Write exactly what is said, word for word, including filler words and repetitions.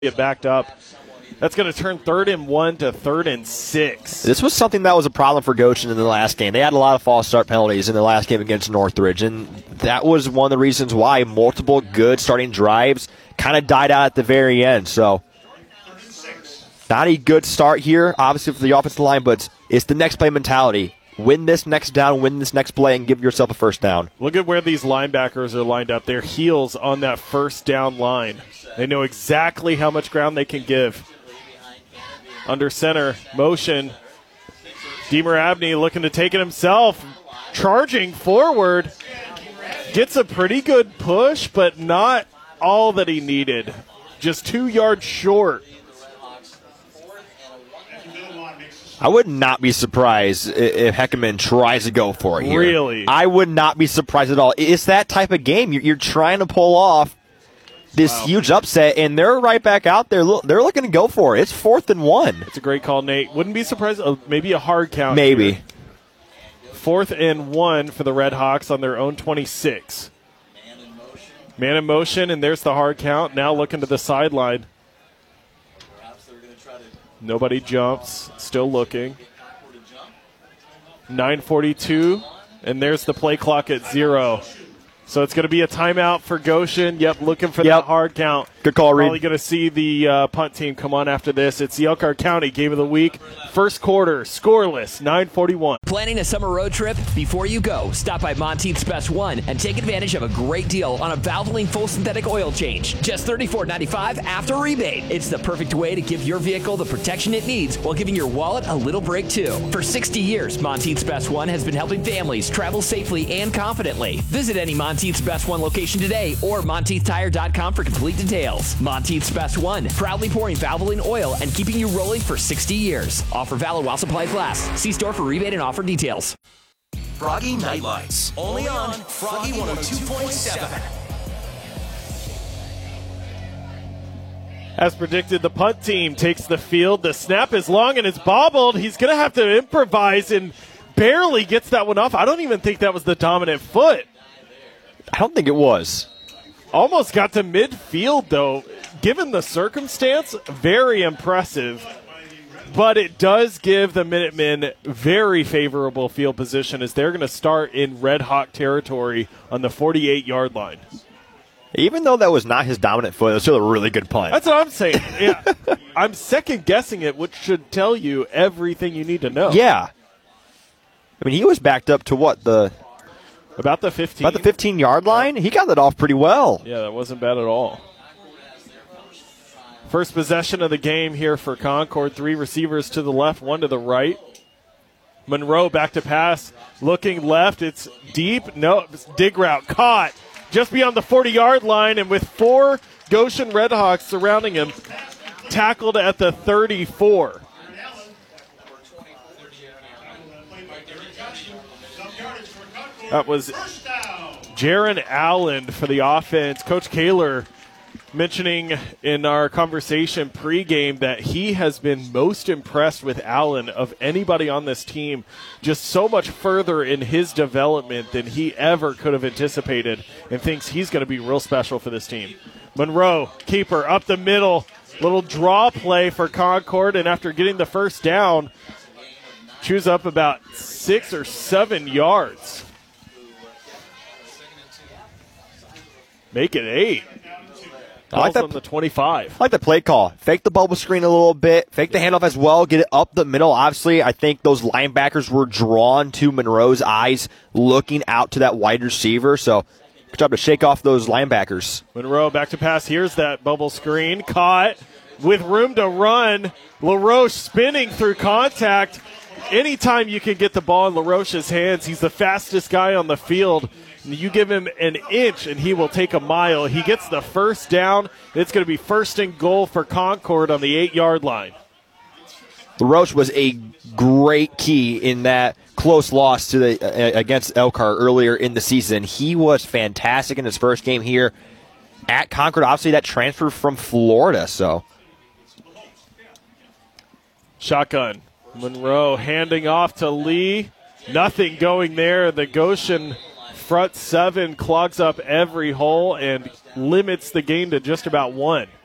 get backed up. That's going to turn third and one to third and six. This was something that was a problem for Goshen in the last game. They had a lot of false start penalties in the last game against Northridge, and that was one of the reasons why multiple good starting drives kind of died out at the very end. So not a good start here, obviously, for the offensive line, but it's the next play mentality. Win this next down, win this next play, and give yourself a first down. Look at where these linebackers are lined up. Their heels on that first down line. They know exactly how much ground they can give. Under center, motion. Deemer Abney looking to take it himself. Charging forward. Gets a pretty good push, but not all that he needed. Just two yards short. I would not be surprised if Heckman tries to go for it here. Really? I would not be surprised at all. It's that type of game. You're, you're trying to pull off this wow. huge upset, and they're right back out there. They're looking to go for it. It's fourth and one. It's a great call, Nate. Wouldn't be surprised. Uh, maybe a hard count. Maybe. Here. Fourth and one for the Red Hawks on their own twenty-six. Man in motion, and there's the hard count. Now looking to the sideline. Nobody jumps. Still looking. nine forty-two, and there's the play clock at zero. So it's going to be a timeout for Goshen. Yep, looking for yep. that hard count. Good call, Reed. Probably going to see the uh, punt team come on after this. It's the Elkhart County Game of the Week. First quarter, scoreless, nine forty-one. Planning a summer road trip? Before you go, stop by Monteith's Best One and take advantage of a great deal on a Valvoline full synthetic oil change. Just thirty-four ninety-five after rebate. It's the perfect way to give your vehicle the protection it needs while giving your wallet a little break, too. For sixty years, Monteith's Best One has been helping families travel safely and confidently. Visit any Monteith's Best One location today or Monteith Tire dot com for complete details. Monteith's Best One, proudly pouring Valvoline oil and keeping you rolling for sixty years. Offer valid while supplies last. See store for rebate and offer details. Froggy Nightlights, only on Froggy one oh two point seven. As predicted, the punt team takes the field. The snap is long and it's bobbled. He's going to have to improvise and barely gets that one off. I don't even think that was the dominant foot. I don't think it was. Almost got to midfield, though. Given the circumstance, very impressive. But it does give the Minutemen very favorable field position as they're going to start in Red Hawk territory on the forty-eight-yard line. Even though that was not his dominant foot, it was still a really good punt. That's what I'm saying. Yeah. I'm second-guessing it, which should tell you everything you need to know. Yeah. I mean, he was backed up to what, the... About the fifteen. About the fifteen-yard line? He got that off pretty well. Yeah, that wasn't bad at all. First possession of the game here for Concord. Three receivers to the left, one to the right. Monroe back to pass. Looking left. It's deep. No, it's dig route. Caught just beyond the forty-yard line, and with four Goshen Redhawks surrounding him, tackled at the thirty-four. That was Jaron Allen for the offense. Coach Kaler mentioning in our conversation pregame that he has been most impressed with Allen of anybody on this team, just so much further in his development than he ever could have anticipated, and thinks he's going to be real special for this team. Monroe, keeper, up the middle, little draw play for Concord, and after getting the first down, chews up about six or seven yards. Make it eight. I like that on the twenty-five. I like the play call. Fake the bubble screen a little bit. Fake the handoff as well. Get it up the middle. Obviously, I think those linebackers were drawn to Monroe's eyes, looking out to that wide receiver. So, good job to shake off those linebackers. Monroe back to pass. Here's that bubble screen. Caught with room to run. LaRoche spinning through contact. Anytime you can get the ball in LaRoche's hands, he's the fastest guy on the field. You give him an inch, and he will take a mile. He gets the first down. It's going to be first and goal for Concord on the eight-yard line. LaRoche was a great key in that close loss to the uh, against Elkhart earlier in the season. He was fantastic in his first game here at Concord. Obviously, that transfer from Florida. So, shotgun. Monroe handing off to Lee. Nothing going there. The Goshen front seven clogs up every hole and limits the game to just about one.